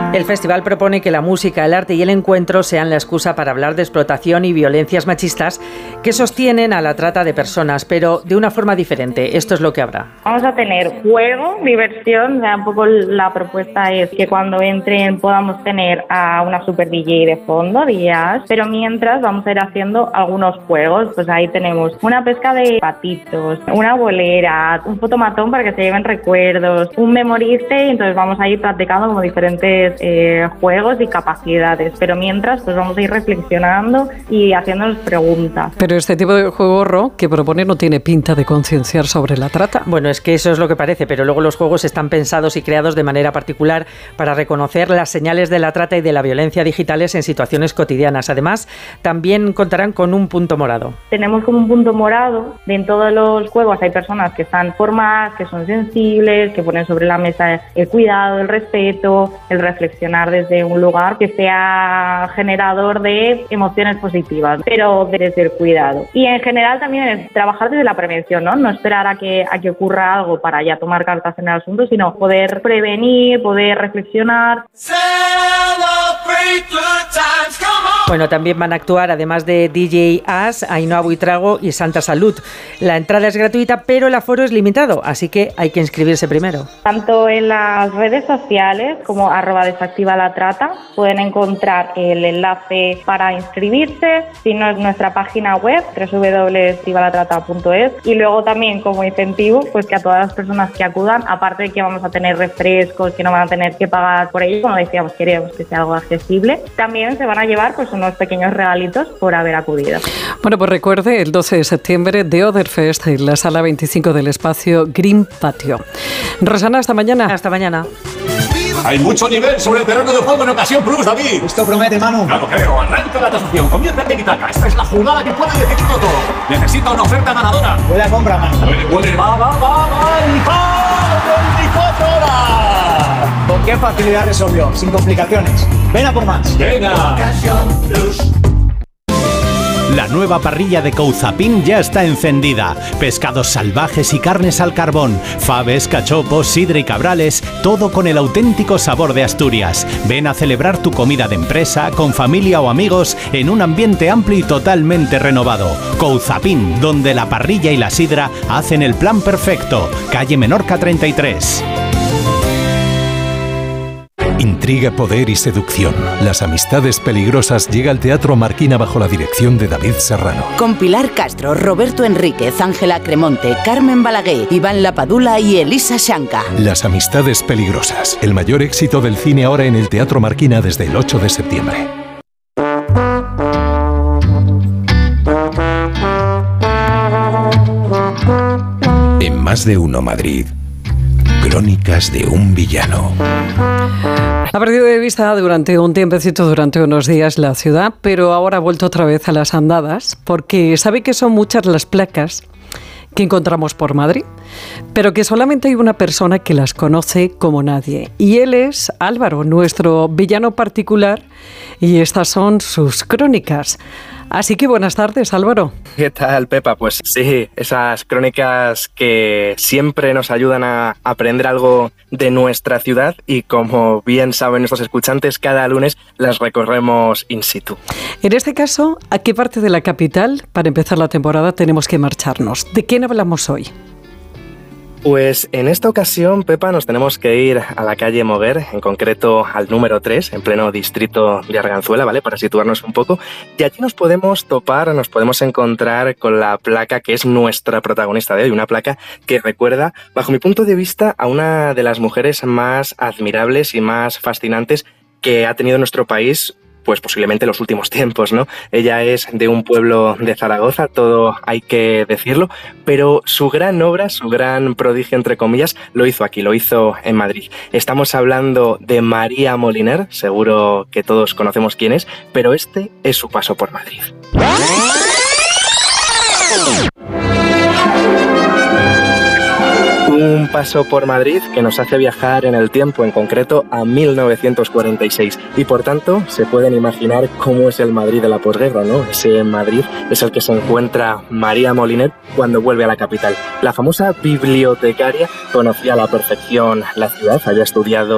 El festival propone que la música, el arte y el encuentro sean la excusa para hablar de explotación y violencias machistas que sostienen a la trata de personas, pero de una forma diferente. Esto es lo que habrá. Vamos a tener juego, diversión. Un poco la propuesta es que cuando entren podamos tener a una super DJ de fondo, días, pero mientras vamos a ir haciendo algunos juegos. Pues ahí tenemos una pesca de patitos, una bolera, un fotomatón para que se lleven recuerdos, un memoriste, y entonces vamos a ir practicando como diferentes juegos y capacidades, pero mientras pues vamos a ir reflexionando y haciéndonos preguntas. Pero este tipo de juego, Ro, que propone no tiene pinta de concienciar sobre la trata. Bueno, es que eso es lo que parece, pero luego los juegos están pensados y creados de manera particular para reconocer las señales de la trata y de la violencia digitales en situaciones cotidianas. Además, también contarán con un punto morado. Tenemos como un punto morado. En todos los juegos hay personas que están formadas, que son sensibles, que ponen sobre la mesa el cuidado, el respeto, el reflexionar desde un lugar que sea generador de emociones positivas, pero desde el cuidado. Y en general también es trabajar desde la prevención, ¿no? No esperar a que ocurra algo para ya tomar cartas en el asunto, sino poder prevenir, poder reflexionar. Bueno, también van a actuar, además de DJ As, Ainhoa Buitrago y Santa Salud. La entrada es gratuita, pero el aforo es limitado, así que hay que inscribirse primero. Tanto en las redes sociales como @desactivalatrata pueden encontrar el enlace para inscribirse, si no es nuestra página web www.desactivalatrata.es, y luego también como incentivo pues que a todas las personas que acudan, aparte de que vamos a tener refrescos, que no van a tener que pagar por ello, como decíamos, queremos que sea algo accesible, también se van a llevar pues unos pequeños regalitos por haber acudido. Bueno, pues recuerde el 12 de septiembre de Otherfest en la sala 25 del espacio Green Patio. Rosana, hasta mañana. Hasta mañana. Hay mucho nivel sobre el terreno de juego en Ocasión Plus, David. Esto promete, Manu. Claro, creo. Arranca la tasación. Comienza Tiki-Taka. Esta es la jugada que puede decidirlo todo. Necesita una oferta ganadora. Buena compra, Manu. Puede. Va. ¡Y va! 24 horas. ¿Con qué facilidad resolvió? Sin complicaciones. Ven a por más. Venga. Ocasión Plus. La nueva parrilla de Couzapin ya está encendida. Pescados salvajes y carnes al carbón, faves, cachopos, sidra y cabrales, todo con el auténtico sabor de Asturias. Ven a celebrar tu comida de empresa, con familia o amigos, en un ambiente amplio y totalmente renovado. Couzapin, donde la parrilla y la sidra hacen el plan perfecto. Calle Menorca 33. Intriga, poder y seducción. Las amistades peligrosas llega al Teatro Marquina bajo la dirección de David Serrano. Con Pilar Castro, Roberto Enríquez, Ángela Cremonte, Carmen Balaguer, Iván Lapadula y Elisa Shanka. Las amistades peligrosas. El mayor éxito del cine ahora en el Teatro Marquina desde el 8 de septiembre. En Más de Uno Madrid. Crónicas de un villano. Ha perdido de vista durante un tiempecito, durante unos días, la ciudad, pero ahora ha vuelto otra vez a las andadas, porque sabe que son muchas las placas que encontramos por Madrid, pero que solamente hay una persona que las conoce como nadie. Y él es Álvaro, nuestro villano particular, y estas son sus crónicas. Así que buenas tardes, Álvaro. ¿Qué tal, Pepa? Pues sí, esas crónicas que siempre nos ayudan a aprender algo de nuestra ciudad y, como bien saben nuestros escuchantes, cada lunes las recorremos in situ. En este caso, ¿a qué parte de la capital, para empezar la temporada, tenemos que marcharnos? ¿De quién hablamos hoy? Pues en esta ocasión, Pepa, nos tenemos que ir a la calle Moguer, en concreto al número 3, en pleno distrito de Arganzuela, ¿vale? Para situarnos un poco. Y allí nos podemos encontrar con la placa que es nuestra protagonista de hoy, una placa que recuerda, bajo mi punto de vista, a una de las mujeres más admirables y más fascinantes que ha tenido nuestro país, pues posiblemente en los últimos tiempos, ¿no? Ella es de un pueblo de Zaragoza, todo hay que decirlo, pero su gran obra, su gran prodigio, entre comillas, lo hizo aquí, lo hizo en Madrid. Estamos hablando de María Moliner, seguro que todos conocemos quién es, pero este es su paso por Madrid. Un paso por Madrid que nos hace viajar en el tiempo, en concreto a 1946. Y por tanto, se pueden imaginar cómo es el Madrid de la posguerra, ¿no? Ese Madrid es el que se encuentra María Moliner cuando vuelve a la capital. La famosa bibliotecaria conocía a la perfección la ciudad, había estudiado